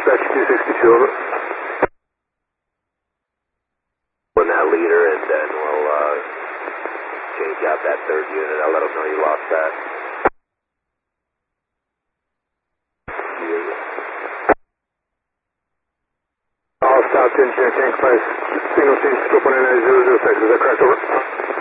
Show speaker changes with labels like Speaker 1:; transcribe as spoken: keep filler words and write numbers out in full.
Speaker 1: Dispatch two sixty-two, over.
Speaker 2: On that leader, and then we'll uh, change out that third unit. I'll let them know you lost that.
Speaker 1: All stopped, engineer tank flies, signal change, scope one nine zero zero six, is that correct, over?